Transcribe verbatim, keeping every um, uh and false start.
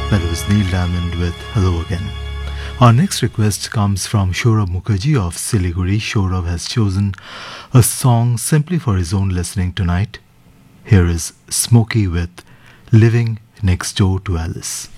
That was Neil Diamond with Hello Again. Our next request comes from Shourav Mukherjee of Siliguri. Shourav has chosen a song simply for his own listening tonight. Here is Smokey with Living Next Door to Alice.